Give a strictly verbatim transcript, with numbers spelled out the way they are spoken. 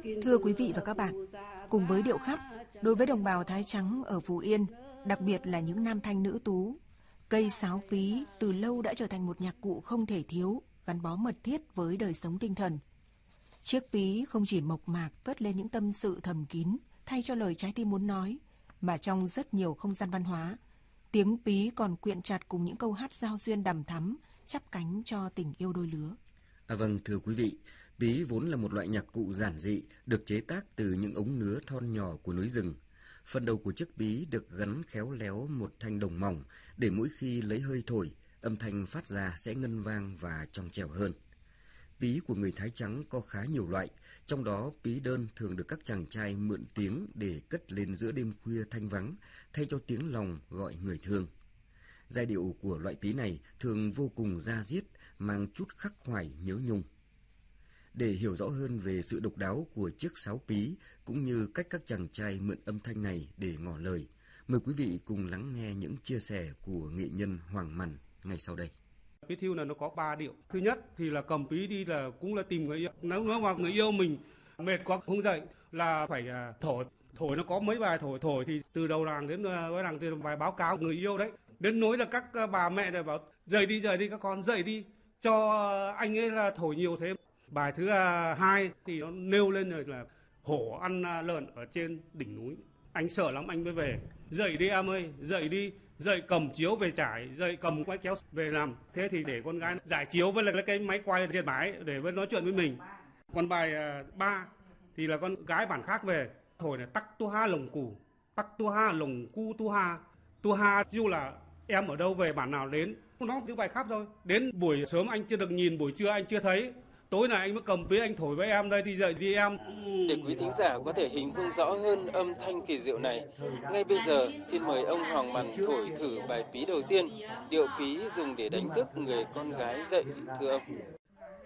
Thưa quý vị và các bạn, cùng với điệu khắp, đối với đồng bào Thái Trắng ở Phú Yên, đặc biệt là những nam thanh nữ tú, cây sáo pí từ lâu đã trở thành một nhạc cụ không thể thiếu, gắn bó mật thiết với đời sống tinh thần. Chiếc pí không chỉ mộc mạc cất lên những tâm sự thầm kín thay cho lời trái tim muốn nói, mà trong rất nhiều không gian văn hóa, tiếng pí còn quyện chặt cùng những câu hát giao duyên đằm thắm, chắp cánh cho tình yêu đôi lứa. À vâng, thưa quý vị, pí vốn là một loại nhạc cụ giản dị, được chế tác từ những ống nứa thon nhỏ của núi rừng. Phần đầu của chiếc pí được gắn khéo léo một thanh đồng mỏng để mỗi khi lấy hơi thổi, âm thanh phát ra sẽ ngân vang và trong trẻo hơn. Pí của người Thái Trắng có khá nhiều loại, trong đó pí đơn thường được các chàng trai mượn tiếng để cất lên giữa đêm khuya thanh vắng, thay cho tiếng lòng gọi người thương. Giai điệu của loại pí này thường vô cùng da diết, mang chút khắc khoải nhớ nhung. Để hiểu rõ hơn về sự độc đáo của chiếc sáo pí cũng như cách các chàng trai mượn âm thanh này để ngỏ lời, mời quý vị cùng lắng nghe những chia sẻ của nghệ nhân Hoàng Mằn ngay sau đây. Pí thiêu là nó có ba điệu. Thứ nhất thì là cầm pí đi là cũng là tìm người yêu. Nếu nói mà người yêu mình mệt quá không dậy là phải thổi. Thổi nó có mấy bài thổi thổi thì từ đầu làng đến cuối làng thì bài báo cáo người yêu đấy. Đến nỗi là các bà mẹ này bảo dậy đi dậy đi các con dậy đi cho anh ấy là thổi nhiều thế. Bài thứ hai thì nó nêu lên rồi là hổ ăn lợn ở trên đỉnh núi. Anh sợ lắm anh mới về. Dậy đi em ơi, dậy đi, dậy cầm chiếu về trải, dậy cầm máy kéo về làm. Thế thì để con gái giải chiếu với lại cái máy quay trên mái để với nói chuyện với mình. Còn bài ba thì là con gái bản khác về, thổi là tắc tu ha lồng cù, tắc tu ha lồng cu tu ha. Tu ha dù là em ở đâu về bản nào đến, nó tiếng bài khác thôi. Đến buổi sớm anh chưa được nhìn, buổi trưa anh chưa thấy. Tối này anh mới cầm pí anh thổi với em đây thì dậy đi em. Để quý thính giả có thể hình dung rõ hơn âm thanh kỳ diệu này, ngay bây giờ xin mời ông Hoàng Mằn thổi thử bài pí đầu tiên, điệu pí dùng để đánh thức người con gái dậy, thưa ông.